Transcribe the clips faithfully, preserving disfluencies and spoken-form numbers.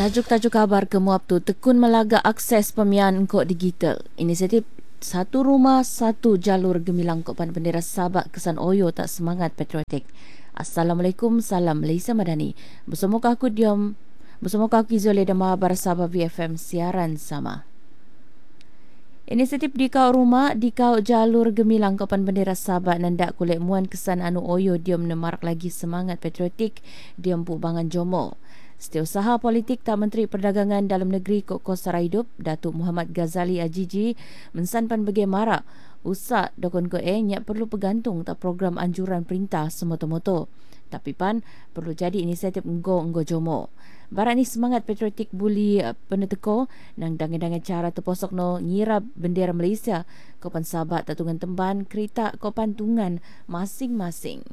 Tajuk-tajuk kabar kemuap tu, tekun melaga akses pemian kod digital. Inisiatif Satu Rumah Satu Jalur Gemilang Kopan Bendera Sabak kesan Oyo tak semangat patriotik. Assalamualaikum, salam Malaysia Madani. Bersama aku Diam, bersama aku Izole dan Mahabar Sabah V F M siaran sama. Inisiatif Dikau Rumah, Dikau Jalur Gemilang Kopan Bendera Sabak nandak kulit muan kesan anu Oyo Diam nemarak lagi semangat patriotik Diam Pu Bangan Jomo. Setiausaha Politik Tak Menteri Perdagangan Dalam Negeri Kok Kosara Hidup, Datuk Muhammad Ghazali Ajiji mensanpan bagi marak usak dokon ko eh nyak perlu pegantung tak program anjuran perintah semoto-moto. Tapi pan perlu jadi inisiatif enggo-enggo jomo. Barat ni semangat patriotik buli peneteko nang dangan-dangan cara terposok no nyirab bendera Malaysia kopan sahabat tatungan temban kereta kopan tungan masing-masing.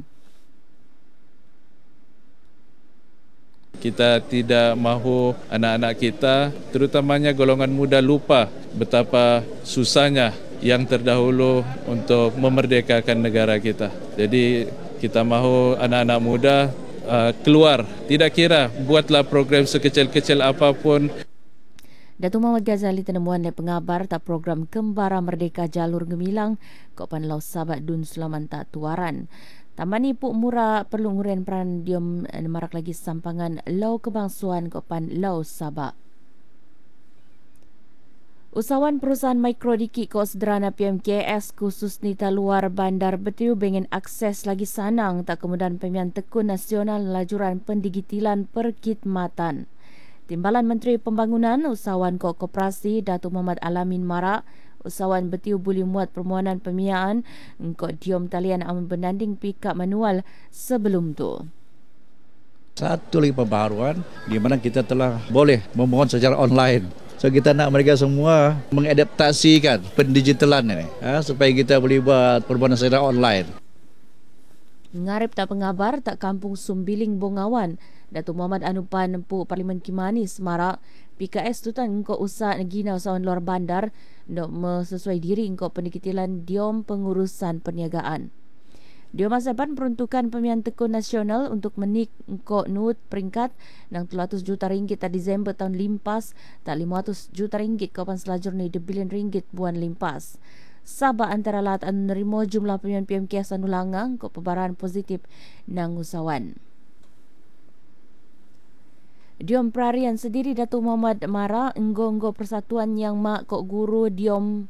Kita tidak mahu anak-anak kita, terutamanya golongan muda, lupa betapa susahnya yang terdahulu untuk memerdekakan negara kita. Jadi kita mahu anak-anak muda uh, keluar, tidak kira buatlah program sekecil-kecil apapun. Datuk Muhammad Ghazali tenemuan dan pengabar tak program Kembara Merdeka Jalur Gemilang Kopan Lau Sabak Dun Sulaman tak tuaran. Tamani Puk Mura perlu ngurian peran Diom marak lagi sampangan Lau Kebangsuan Kopan Lau Sabak. Usahawan perusahaan mikrodiki ko sederhana P M K S khusus nita luar bandar betiu bengen akses lagi sanang tak kemudahan pemian tekun nasional lajuran pendigitilan perkhidmatan. Timbalan Menteri Pembangunan Usahawan Ko Koperasi Datuk Muhammad Alamin Marak usahawan betiu boleh muat permohonan pemiaan engkau diom talian amun bernanding pikap manual sebelum tu. Satu lagi pembaharuan di mana kita telah boleh memohon secara online. So kita nak mereka semua mengadaptasikan pendigitalan ini ha, supaya kita boleh buat permohonan secara online. Ngarip tak pengabar tak kampung Sumbiling Bongawan Datuk Muhammad Anupan Pu Parlimen Kimanis Marak P K S tu tan engkau usah negina usahawan luar bandar untuk mesesuai diri engkau pendigitilan diom pengurusan perniagaan. Diom masaban peruntukan pemian tekun nasional untuk menik engkau nut peringkat nang tiga ratus juta ringgit tak Disember tahun limpas tak lima ratus juta ringgit kapan selajur ni dua bilion ringgit buan limpas. Sabah antara lat anu nerimo jumlah pemian P M K S anu langang ko pebaran positif nang usahawan. Diom Perarian sendiri Datuk Muhammad Mara enggo-enggo persatuan yang mak kok guru Diom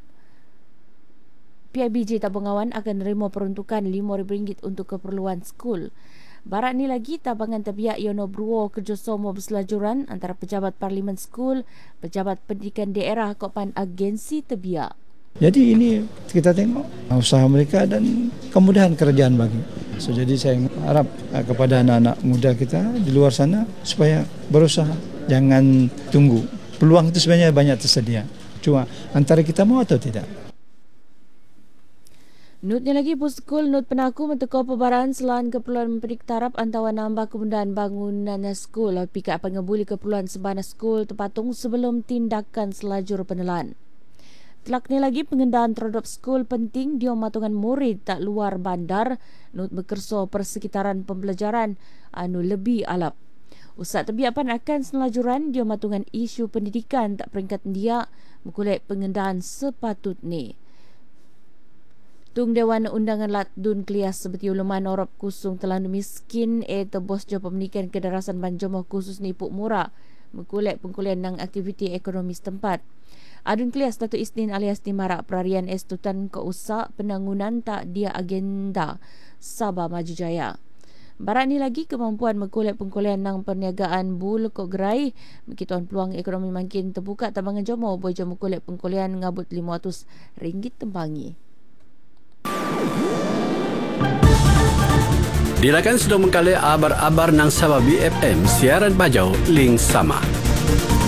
P I B J Tabangawan akan nerima peruntukan lima ribu ringgit untuk keperluan skul. Barat ni lagi tabangan tabiak Yono Bruo kerjasama berselajuran antara pejabat parlimen skul, pejabat pendidikan daerah kopan agensi tabiak. Jadi ini kita tengok usaha mereka dan kemudahan kerjaan bagi. So, jadi saya harap uh, kepada anak-anak muda kita di luar sana supaya berusaha, jangan tunggu. Peluang itu sebenarnya banyak tersedia. Cuma antara kita mau atau tidak. Nutnya lagi puskul nut penaku menteko pebaran selain keperluan mempedik tarap antawa nambah kemudahan bangunan skul. Pika pengebuli keperluan sebana skul terpatung sebelum tindakan selajur penelan. Telaknya lagi pengendaan terhadap skul penting dia matungan murid tak luar bandar nut bekerso persekitaran pembelajaran anu lebih alap. Usat tebiapan akan selajuran dia matungan isu pendidikan tak peringkat dia mengkulit pengendaan sepatut ni. Tung Dewan Undangan Lat Dun Klias seperti uluman orop kusung telandu miskin e tebos jo pemenikan kedarasan Banjomoh khusus ni Puk Mura mengkulit pengkulian nang aktiviti ekonomi setempat. Adun Klias Datuk Isnin alias Timarak Perarian Estutan Keusak Penangunan tak dia agenda Sabah Maju Jaya. Barat ni lagi kemampuan mengkulit pengkulian nang perniagaan bul kok gerai mengkituan peluang ekonomi makin terbuka tabangan jomo boleh jo mengkulit pengkulian ngabut lima ratus ringgit tembangi. Dilakan sudah mengkali abar-abar nang Sabah B F M siaran bajau link sama.